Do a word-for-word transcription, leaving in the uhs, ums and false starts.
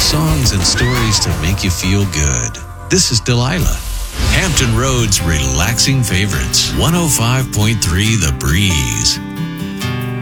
songs and stories to make you feel good. This is Delilah. Hampton Road's relaxing favorites. one oh five point three The Breeze.